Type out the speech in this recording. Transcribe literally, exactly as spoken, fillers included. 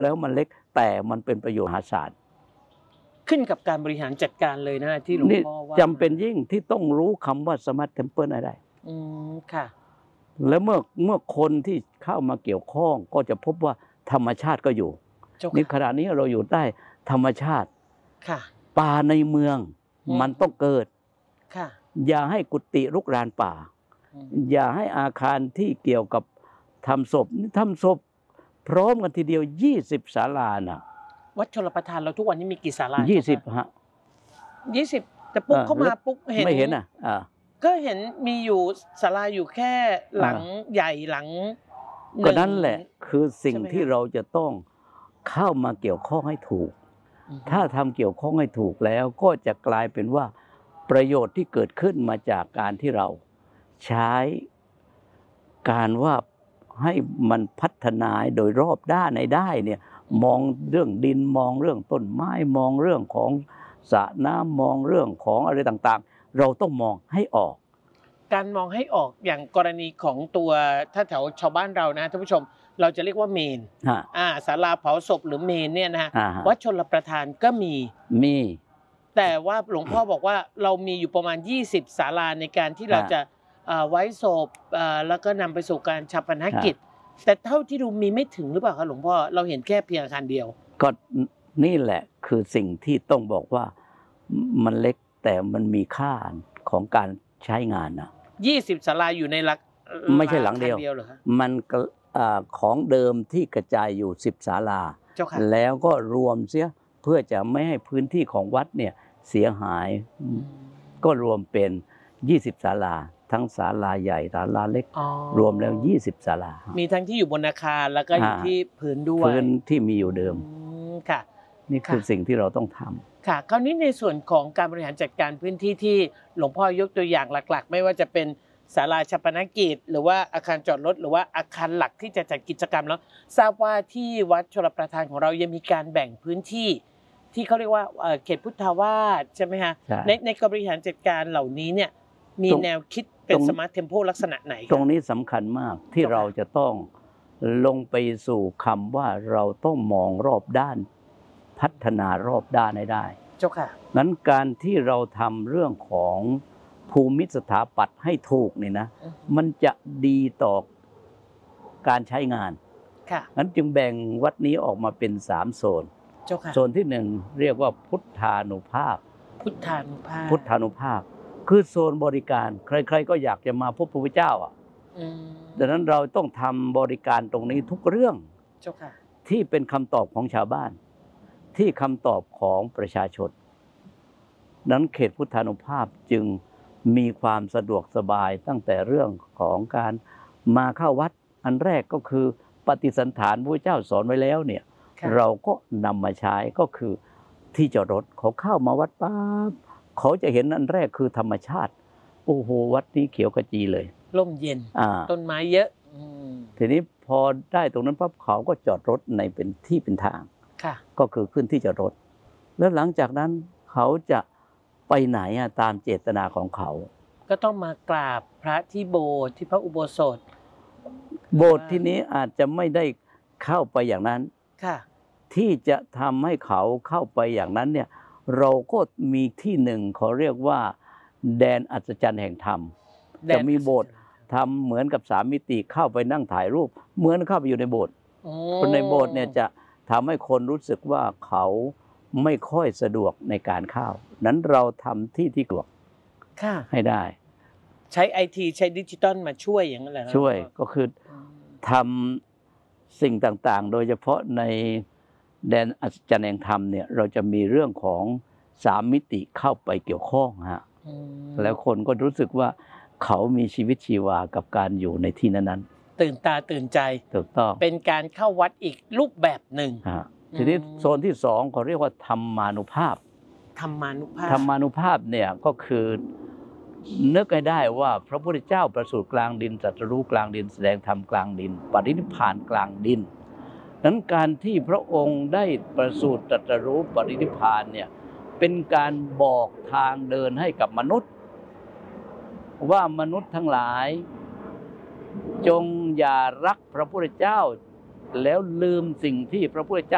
แล้วมันเล็กแต่มันเป็นประโยชน์มหาศาลขึ้นกับการบริหารจัดการเลยนะที่หลวงพ่อว่าจำเป็นยิ่งที่ต้องรู้คำว่าสมาร์ทเทมเพิลอะไรอืมค่ะแล้วเมื่อเมื่อคนที่เข้ามาเกี่ยวข้องก็จะพบว่าธรรมชาติก็อยู่นี่ขณะนี้เราอยู่ใต้ธรรมชาติค่ะป่าในเมืองมันต้องเกิดค่ะอย่าให้กุฏิรุกรานป่าอย่าให้อาคารที่เกี่ยวกับทำศพทำศพพร้อมกันทีเดียวยี่สิบศาลาน่ะวัดชลประทานเราทุกวันนี้มีกี่ศาลายี่สิบฮะยี่สิบแต่ปุ๊บเข้ามาปุ๊บเห็นไม่เห็นอ่ะก็เห็นมีอยู่ศาลาอยู่แค่หลังใหญ่หลังก็นั่นแหละคือสิ่งที่เราจะต้องเข้ามาเกี่ยวข้องให้ถูกถ้าทำเกี่ยวข้องให้ถูกแล้วก็จะกลายเป็นว่าประโยชน์ที่เกิดขึ้นมาจากการที่เราใช้การว่าให้มันพัฒนาโดยรอบด้านในได้เนี่ยมองเรื่องดินมองเรื่องต้นไม้มองเรื่องของสระน้ำมองเรื่องของอะไรต่างๆเราต้องมองให้ออกการมองให้ออกอย่างกรณีของตัวถ้าแถวชาวบ้านเรานะท่านผู้ชมเราจะเรียกว่าเมนอ่าศาลาเผาศพหรือเมนเนี่ยนะฮะวัดชลประทานก็มีมีแต่ว่าหลวงพ่อบอกว่าเรามีอยู่ประมาณยี่สิบศาลาในการที่เราจะไว้ศพแล้วก็นำไปสู่การฌาปนกิจแต่เท่าที่ดูมีไม่ถึงหรือเปล่าครับหลวงพ่อเราเห็นแค่เพียงอาคารเดียวก็นี่แหละคือสิ่งที่ต้องบอกว่ามันเล็กแต่มันมีค่าของการใช้งานนะยี่สิบศาลาอยู่ในหลักไม่ใช่หลังเดียวมันของเดิมที่กระจายอยู่สิบศาลาแล้วก็รวมเสียเพื่อจะไม่ให้พื้นที่ของวัดเนี่ยเสียหายก็รวมเป็นยี่สิบศาลาทั้งศาลาใหญ่ศาลาเล็กรวมแล้วยี่สิบศาลามีทั้งที่อยู่บนอาคารแล้วก็อยู่ที่พื้นด้วยพื้นที่มีอยู่เดิมค่ะนี่คือสิ่งที่เราต้องทำค่ะคราวนี้ในส่วนของการบริหารจัดการพื้นที่ที่หลวงพ่อยกตัวอย่างหลักๆไม่ว่าจะเป็นศาลาฌาปนกิจหรือว่าอาคารจอดรถหรือว่าอาคารหลักที่จะจัดกิจกรรมแล้วทราบว่าที่วัดชลประทานของเรายังมีการแบ่งพื้นที่ที่เขาเรียกว่าเขตพุทธาวาสใช่ไหมฮะในในการบริหารจัดการเหล่านี้เนี่ยมีแนวคิดเป็นสมาร์ทเทมโพลักษณะไหนตรงนี้สำคัญมากที่เราจะต้องลงไปสู่คำว่าเราต้องมองรอบด้านพัฒนารอบด้านให้ได้เจ้าค่ะนั้นการที่เราทำเรื่องของภูมิสถาปัตย์ให้ถูกนี่นะมันจะดีต่อการใช้งานค่ะนั้นจึงแบ่งวัดนี้ออกมาเป็นสามโซนโซนที่หนึ่งเรียกว่าพุทธานุภาพพุทธานุภาพพุทธานุภาพคือโซนบริการใครๆก็อยากจะมาพบพระพุทธเจ้าอ่ะดังนั้นเราต้องทำบริการตรงนี้ทุกเรื่องที่เป็นคำตอบของชาวบ้านที่คำตอบของประชาชนนั้นเขตพุทธานุภาพจึงมีความสะดวกสบายตั้งแต่เรื่องของการมาเข้าวัดอันแรกก็คือปฏิสันถานพระเจ้าสอนไว้แล้วเนี่ยเราก็นำมาใช้ก็คือที่จอดรถเขาเข้ามาวัดปั๊บเขาจะเห็นอันแรกคือธรรมชาติโอ้โหวัดนี้เขียวขจีเลยร่มเย็นต้นไม้เยอะทีนี้พอได้ตรงนั้นปั๊บเขาก็จอดรถในเป็นที่เป็นทางก็คือขึ้นที่จอดรถแล้วหลังจากนั้นเขาจะไปไหนตามเจตนาของเขาก็ต้องมากราบพระที่โบสถ์ที่พระอุโบสถโบสถ์ที่นี้อาจจะไม่ได้เข้าไปอย่างนั้นที่จะทำให้เขาเข้าไปอย่างนั้นเนี่ยเราก็มีที่หนึ่งเขาเรียกว่าแดนอัศจรรย์แห่งธรรมจะมีโบสถ์ทำเหมือนกับสามมิติเข้าไปนั่งถ่ายรูปเหมือนเข้าไปอยู่ในโบสถ์คนในโบสถ์เนี่ยจะทำให้คนรู้สึกว่าเขาไม่ค่อยสะดวกในการเข้านั้นเราทำที่ที่สะดวกให้ได้ใช้ไอทีใช้ดิจิตอลมาช่วยอย่างนั้นแหละช่วยก็คือทำสิ่งต่างๆโดยเฉพาะในแดนอัศจรรย์แห่งธรรมเนี่ยเราจะมีเรื่องของสามมิติเข้าไปเกี่ยวข้องฮะแล้วคนก็รู้สึกว่าเขามีชีวิตชีวากับการอยู่ในที่นั้นๆตื่นตาตื่นใจถูกต้องเป็นการเข้าวัดอีกรูปแบบหนึ่งทีนี้โซนที่สองเขาเรียกว่าธรรมานุภาพธรรมานุภาพธรรมานุภาพเนี่ยก็คือนึกให้ได้ว่าพระพุทธเจ้าประสูติกลางดินตรัสรู้กลางดินแสดงธรรมกลางดินปรินิพพานกลางดินนั้นการที่พระองค์ได้ประสูติตรัสรู้ปรินิพพานเนี่ยเป็นการบอกทางเดินให้กับมนุษย์ว่ามนุษย์ทั้งหลายจงอย่ารักพระพุทธเจ้าแล้วลืมสิ่งที่พระพุทธเจ้า